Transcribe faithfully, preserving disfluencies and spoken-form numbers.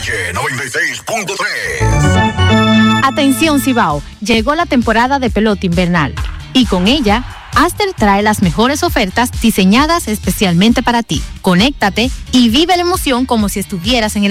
Calle noventa y seis punto tres. Atención Cibao, llegó la temporada de pelota invernal y con ella Aster trae las mejores ofertas diseñadas especialmente para ti. Conéctate y vive la emoción como si estuvieras en el